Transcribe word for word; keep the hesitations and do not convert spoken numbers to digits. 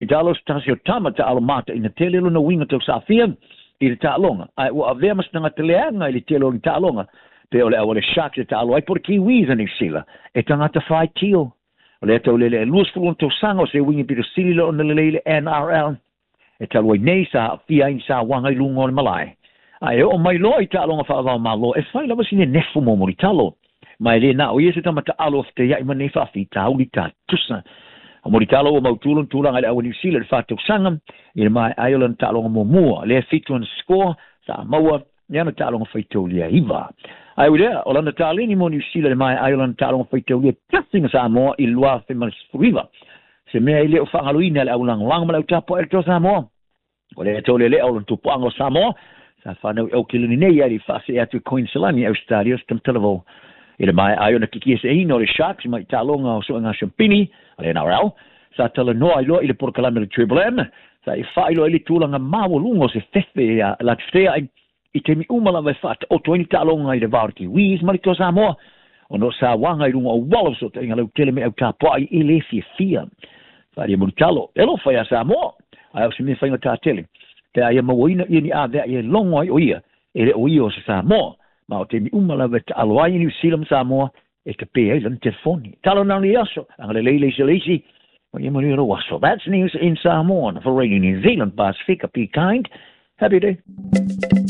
I talo stasio tama ta alo mata ina tele lo na winga to sa fiam i le talonga ai wa ave mas na teleanga i le tele i talonga pe ole ole shark te alo ai por kiwis ni sila e tanga ta fai tio ole to le le lus fu to sango se winga pi sili lo na le le N R L e talo nei sa fia in sa wanga i lungo malai ai o mai lo i talonga fa va malo e fai la basine nefu mo mo talo mai le na o yesu tama ta alo te ya i mane fa fi ta uli ta tusa a moritalo o mautulun tulang ale awani sila le fatu sangam i mai Ireland talonga mo mua le fitun score sa maua yana talonga faitolia iva ai wea o lana talini mo New Zealand mai Ireland talonga faitolia passing sa mo i lua fe mas riva se me ile o fangaluina le aulang lang malau tapo el to sa mo o le to le le o tu pango sa mo sa fano o kilini nei ali fase atu Queensland au stadios tam televo ile mai ayo na kiki se ino le Sharks mai talonga o so nga champini ale N R L sa tala no ai lo ile por kalame le Triple M sa i fa ilo ile tulanga mawo lungo se fefe ya la tfea i te mi umala vai fat o twenty talonga i le varki wis mari to sa mo o no sa wanga i lungo walo so te ngalo tele me au tapo ai ile fi fia fa di multalo elo fa ya sa mo ai se mi fa ngata tele te ai mo ina ni a ve ai longo ai o ia ele o io sa mo ma o te mi umala vet alwai New Zealand Samoa e te pe ai lan telefoni talo na ni aso angale leile se leisi o ye mo ni ro waso that's news in Samoa for Radio New Zealand Pacific be kind happy day